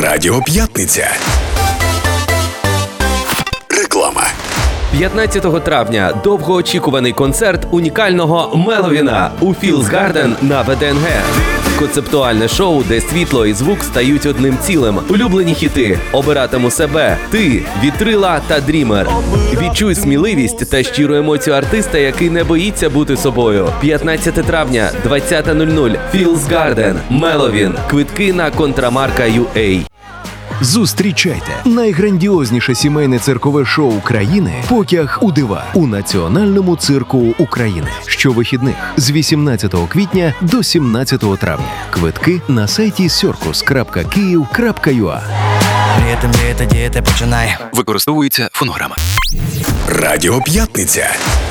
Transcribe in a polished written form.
Радіо П'ятниця. Реклама. 15 травня довгоочікуваний концерт унікального Меловіна у Філз Гарден на ВДНГ. Концептуальне шоу, де світло і звук стають одним цілим. Улюблені хіти «Обиратиму себе», «Ти», «Вітрила» та «Дрімер». Відчуй сміливість та щиру емоцію артиста, який не боїться бути собою. 15 травня, 20:00. Філз Гарден, Меловін. Квитки на Контрамарка.UA. Зустрічайте найграндіозніше сімейне циркове шоу країни «Потяг у дива» у Національному цирку України. Щовихідних з 18 квітня до 17 травня. Квитки на сайті circus.kyiv.ua. Діти, починай. Використовується фонограма. Радіо П'ятниця.